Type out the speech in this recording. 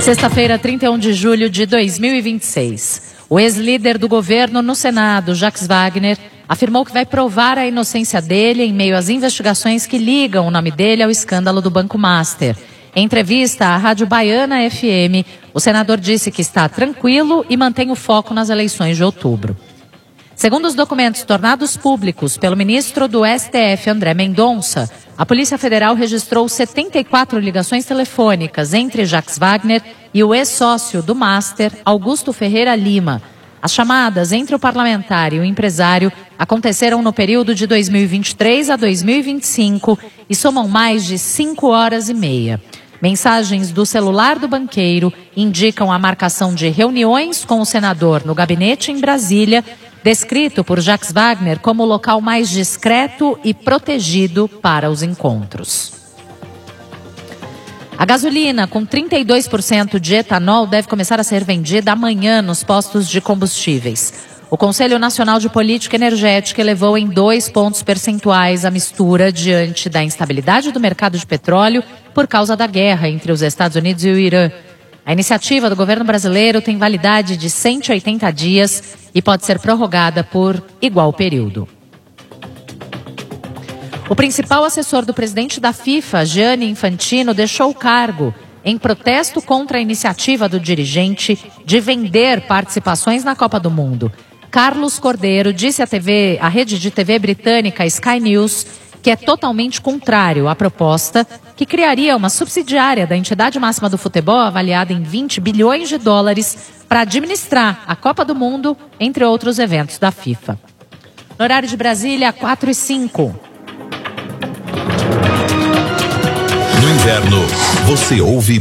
Sexta-feira, 31 de julho de 2026. O ex-líder do governo no Senado, Jacques Wagner, afirmou que vai provar a inocência dele em meio às investigações que ligam o nome dele ao escândalo do Banco Master. Em entrevista à Rádio Baiana FM, o senador disse que está tranquilo e mantém o foco nas eleições de outubro. Segundo os documentos tornados públicos pelo ministro do STF, André Mendonça, a Polícia Federal registrou 74 ligações telefônicas entre Jacques Wagner e o ex-sócio do Master, Augusto Ferreira Lima. As chamadas entre o parlamentar e o empresário aconteceram no período de 2023 a 2025 e somam mais de 5 horas e meia. Mensagens do celular do banqueiro indicam a marcação de reuniões com o senador no gabinete em Brasília, descrito por Jacques Wagner como o local mais discreto e protegido para os encontros. A gasolina com 32% de etanol deve começar a ser vendida amanhã nos postos de combustíveis. O Conselho Nacional de Política Energética elevou em 2 pontos percentuais a mistura diante da instabilidade do mercado de petróleo por causa da guerra entre os Estados Unidos e o Irã. A iniciativa do governo brasileiro tem validade de 180 dias e pode ser prorrogada por igual período. O principal assessor do presidente da FIFA, Gianni Infantino, deixou o cargo em protesto contra a iniciativa do dirigente de vender participações na Copa do Mundo. Carlos Cordeiro disse à rede de TV britânica Sky News que é totalmente contrário à proposta que criaria uma subsidiária da entidade máxima do futebol avaliada em 20 bilhões de dólares para administrar a Copa do Mundo, entre outros eventos da FIFA. No horário de Brasília, 4h05. No inverno, você ouve